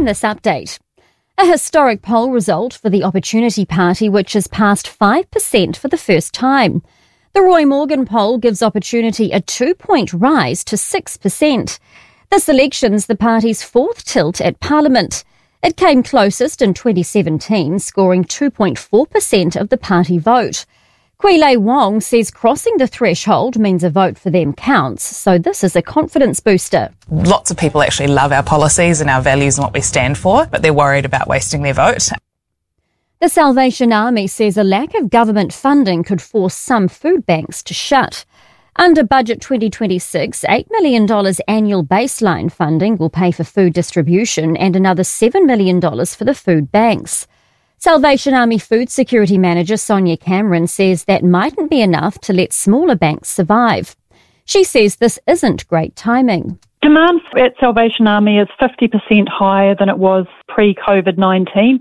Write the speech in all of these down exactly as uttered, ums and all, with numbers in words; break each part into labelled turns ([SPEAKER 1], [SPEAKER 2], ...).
[SPEAKER 1] in this update. A historic poll result for the Opportunity Party, which has passed five percent for the first time. The Roy Morgan poll gives Opportunity a two-point rise to six percent. This election's the party's fourth tilt at Parliament. It came closest in twenty seventeen, scoring two point four percent of the party vote. Kwile Wong says crossing the threshold means a vote for them counts, so this is a confidence booster.
[SPEAKER 2] Lots of people actually love our policies and our values and what we stand for, but they're worried about wasting their vote.
[SPEAKER 1] The Salvation Army says a lack of government funding could force some food banks to shut. Under Budget twenty twenty-six, eight million dollars annual baseline funding will pay for food distribution and another seven million dollars for the food banks. Salvation Army Food Security Manager Sonia Cameron says that mightn't be enough to let smaller banks survive. She says this isn't great timing.
[SPEAKER 3] Demand at Salvation Army is fifty percent higher than it was pre-COVID nineteen.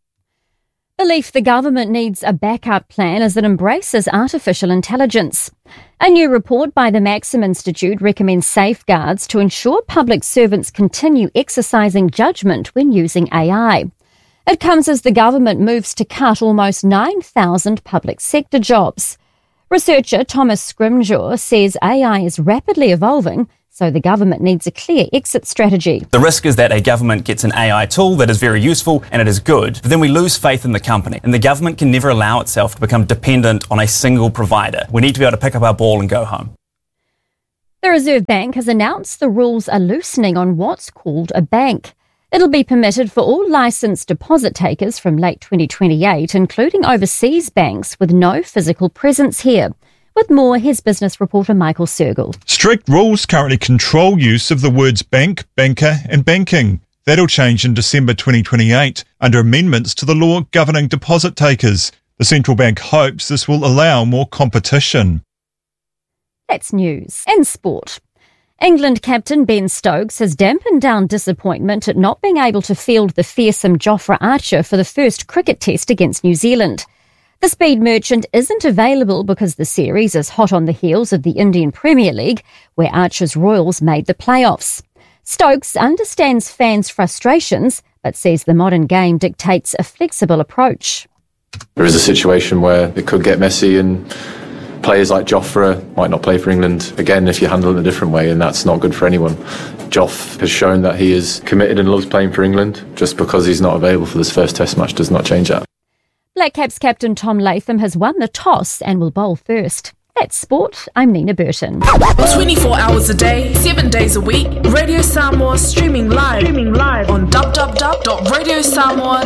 [SPEAKER 1] Belief the government needs a backup plan as it embraces artificial intelligence. A new report by the Maxim Institute recommends safeguards to ensure public servants continue exercising judgment when using A I. It comes as the government moves to cut almost nine thousand public sector jobs. Researcher Thomas Scrimgeour says A I is rapidly evolving, so the government needs a clear exit strategy.
[SPEAKER 4] The risk is that a government gets an A I tool that is very useful and it is good, but then we lose faith in the company, and the government can never allow itself to become dependent on a single provider. We need to be able to pick up our ball and go home.
[SPEAKER 1] The Reserve Bank has announced the rules are loosening on what's called a bank. It'll be permitted for all licensed deposit takers from late twenty twenty-eight, including overseas banks with no physical presence here. With more, here's business reporter Michael Sergel.
[SPEAKER 5] Strict rules currently control use of the words bank, banker and banking. That'll change in December twenty twenty-eight under amendments to the law governing deposit takers. The central bank hopes this will allow more competition.
[SPEAKER 1] That's news. And sport. England captain Ben Stokes has dampened down disappointment at not being able to field the fearsome Jofra Archer for the first cricket test against New Zealand. The speed merchant isn't available because the series is hot on the heels of the Indian Premier League, where Archer's Royals made the playoffs. Stokes understands fans' frustrations, but says the modern game dictates a flexible approach.
[SPEAKER 6] There is a situation where it could get messy and players like Jofra might not play for England again if you handle it a different way, and that's not good for anyone. Joff has shown that he is committed and loves playing for England. Just because he's not available for this first test match does not change that.
[SPEAKER 1] Black Caps captain Tom Latham has won the toss and will bowl first. That's sport. I'm Nina Burton.
[SPEAKER 7] twenty-four hours a day, seven days a week. Radio Samoa streaming live, streaming live on w w w dot radio samoa